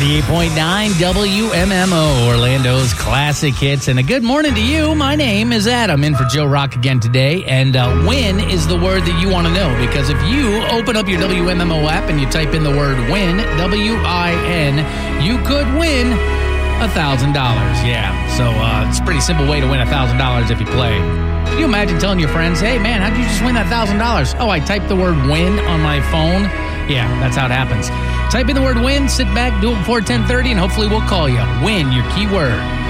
98.9 WMMO, Orlando's classic hits. And a good morning to you. My name is Adam, in for Joe Rock again today. And win is the word that you want to know, because if you open up your WMMO app and you type in the word win, W-I-N, you could win $1,000. Yeah, so it's a pretty simple way to win $1,000 if you play. Can you imagine telling your friends, hey, man, how'd you just win that $1,000? Oh, I typed the word win on my phone. Yeah, that's how it happens. Type in the word win, sit back, do it before 10:30, and hopefully we'll call you. Win, your key word.